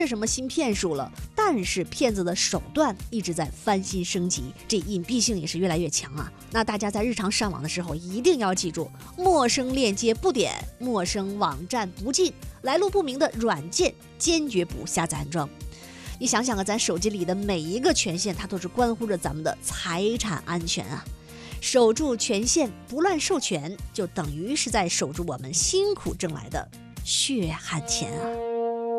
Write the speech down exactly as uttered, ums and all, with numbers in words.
是什么新骗术了，但是骗子的手段一直在翻新升级，这隐蔽性也是越来越强啊。那大家在日常上网的时候一定要记住，陌生链接不点，陌生网站不进，来路不明的软件坚决不下载安装。你想想啊，咱手机里的每一个权限，它都是关乎着咱们的财产安全啊。守住权限，不乱授权，就等于是在守住我们辛苦挣来的血汗钱啊。